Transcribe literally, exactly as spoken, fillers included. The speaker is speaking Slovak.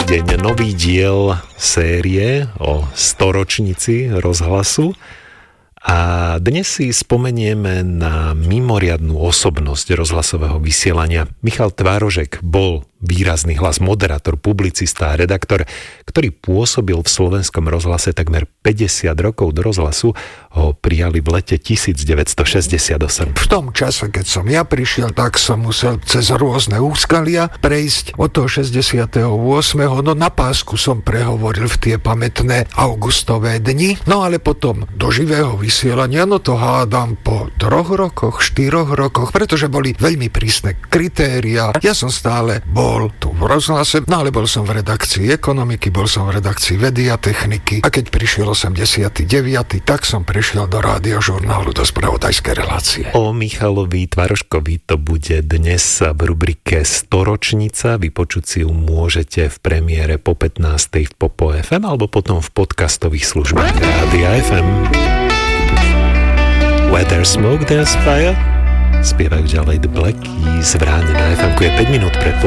týždeň nový diel série o storočnici rozhlasu a dnes si spomenieme na mimoriadnu osobnosť rozhlasového vysielania. Michal Tvárožek bol výrazný hlas, moderátor, publicista a redaktor, ktorý pôsobil v Slovenskom rozhlase takmer päťdesiat rokov. Do rozhlasu ho prijali v lete devätnásťstošesťdesiatosem. V tom čase, keď som ja prišiel, tak som musel cez rôzne úskalia prejsť od toho šesťdesiateho ôsmeho No na pásku som prehovoril v tie pamätné augustové dni, no ale potom do živého vysielania, no to hádam po troch rokoch, štyroch rokoch, pretože boli veľmi prísne kritériá. Ja som stále bol tu v rozhlase, no ale bol som v redakcii ekonomiky, bol som v redakcii vedy a techniky a keď prišiel osemdesiaty deviaty tak som prešiel do rádiožurnálu, do spravodajskej relácie. O Michalovi Tvárožkovi to bude dnes v rubrike Storočnica. Vypočuť si ju môžete v premiére po pätnástej v Popo ef em alebo potom v podcastových službách Rádia ef em. Where there's smoke, there's fire. Spievajú ďalej The Black Keys v ráne na ef em-ku. Je päť minút pred